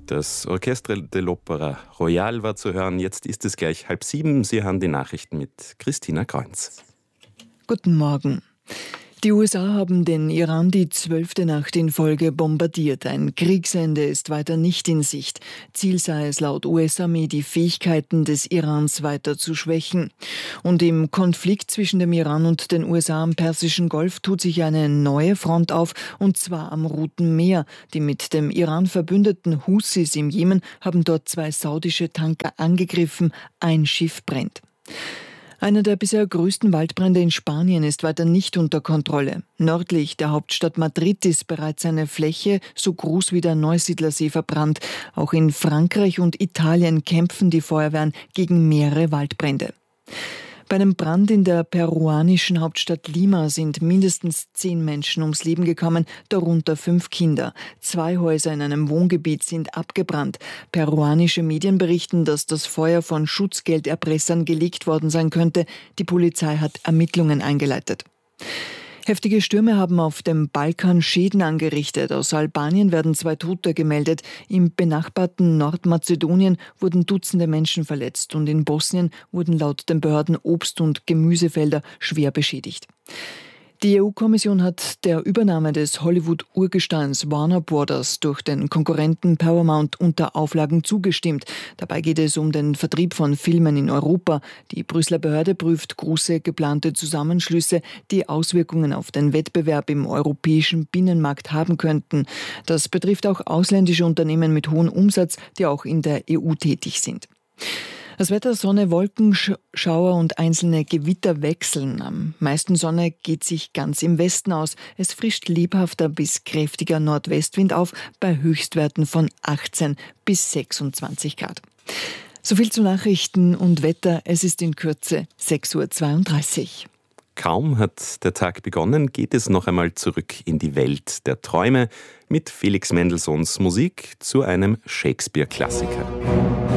Das Orchestre de l'Opéra Royal war zu hören. Jetzt ist es gleich 6:30. Sie haben die Nachrichten mit Christina Kreunz. Guten Morgen. Die USA haben den Iran die 12. Nacht in Folge bombardiert. Ein Kriegsende ist weiter nicht in Sicht. Ziel sei es laut US-Armee, die Fähigkeiten des Irans weiter zu schwächen. Und im Konflikt zwischen dem Iran und den USA am Persischen Golf tut sich eine neue Front auf, und zwar am Roten Meer. Die mit dem Iran verbündeten Houthis im Jemen haben dort 2 saudische Tanker angegriffen. Ein Schiff brennt. Einer der bisher größten Waldbrände in Spanien ist weiter nicht unter Kontrolle. Nördlich der Hauptstadt Madrid ist bereits eine Fläche so groß wie der Neusiedlersee verbrannt. Auch in Frankreich und Italien kämpfen die Feuerwehren gegen mehrere Waldbrände. Bei einem Brand in der peruanischen Hauptstadt Lima sind mindestens 10 Menschen ums Leben gekommen, darunter 5 Kinder. 2 Häuser in einem Wohngebiet sind abgebrannt. Peruanische Medien berichten, dass das Feuer von Schutzgelderpressern gelegt worden sein könnte. Die Polizei hat Ermittlungen eingeleitet. Heftige Stürme haben auf dem Balkan Schäden angerichtet. Aus Albanien werden 2 Tote gemeldet. Im benachbarten Nordmazedonien wurden Dutzende Menschen verletzt. Und in Bosnien wurden laut den Behörden Obst- und Gemüsefelder schwer beschädigt. Die EU-Kommission hat der Übernahme des Hollywood-Urgesteins Warner Brothers durch den Konkurrenten Paramount unter Auflagen zugestimmt. Dabei geht es um den Vertrieb von Filmen in Europa. Die Brüsseler Behörde prüft große geplante Zusammenschlüsse, die Auswirkungen auf den Wettbewerb im europäischen Binnenmarkt haben könnten. Das betrifft auch ausländische Unternehmen mit hohem Umsatz, die auch in der EU tätig sind. Das Wetter: Sonne, Wolkenschauer und einzelne Gewitter wechseln. Am meisten Sonne geht sich ganz im Westen aus. Es frischt lebhafter bis kräftiger Nordwestwind auf, bei Höchstwerten von 18 bis 26 Grad. Soviel zu Nachrichten und Wetter. Es ist in Kürze 6:32 Uhr. Kaum hat der Tag begonnen, geht es noch einmal zurück in die Welt der Träume mit Felix Mendelssohns Musik zu einem Shakespeare-Klassiker.